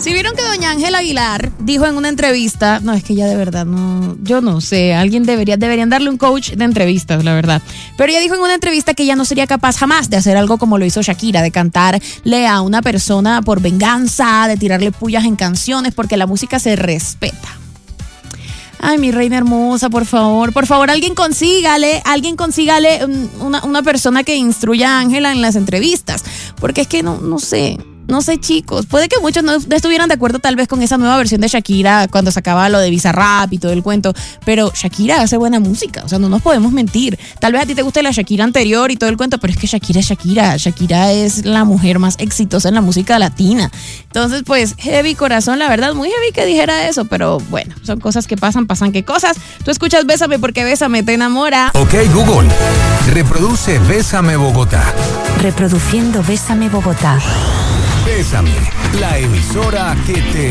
Si vieron que doña Ángela Aguilar dijo en una entrevista, no, es que ya de verdad no, yo no sé, deberían darle un coach de entrevistas, la verdad. Pero ella dijo en una entrevista que ella no sería capaz jamás de hacer algo como lo hizo Shakira, de cantarle a una persona por venganza, de tirarle pullas en canciones, porque la música se respeta. Ay, mi reina hermosa, por favor, alguien consígale una persona que instruya a Ángela en las entrevistas, porque es que no sé, chicos, puede que muchos no estuvieran de acuerdo tal vez con esa nueva versión de Shakira cuando sacaba lo de Bizarrap y todo el cuento, pero Shakira hace buena música, o sea, no nos podemos mentir. Tal vez a ti te guste la Shakira anterior y todo el cuento, pero es que Shakira es Shakira. Shakira es la mujer más exitosa en la música latina. Entonces, pues, heavy corazón, la verdad, muy heavy que dijera eso, pero bueno, son cosas que pasan qué cosas. Tú escuchas Bésame porque Bésame te enamora. Ok, Google, reproduce Bésame Bogotá. Reproduciendo Bésame Bogotá. Bésame, la emisora que te